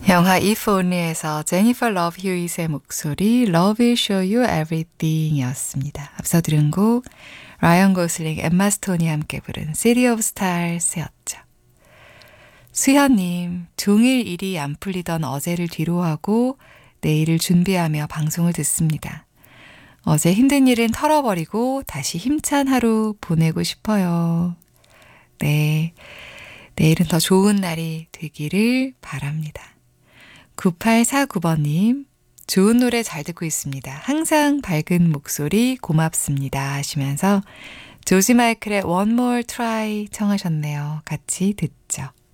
영화 If Only에서 제니퍼 러브 휴잇의 목소리 Love Will Show You Everything 이었습니다. 앞서 들은 곡 라이언 고슬링, 엠마 스톤이 함께 부른 City of Stars였죠. 수현님, 종일 일이 안 풀리던 어제를 뒤로하고 내일을 준비하며 방송을 듣습니다. 어제 힘든 일은 털어버리고 다시 힘찬 하루 보내고 싶어요. 네, 내일은 더 좋은 날이 되기를 바랍니다. 9849번님, 좋은 노래 잘 듣고 있습니다. 항상 밝은 목소리 고맙습니다 하시면서 조지 마이클의 One More Try 청하셨네요. 같이 듣죠.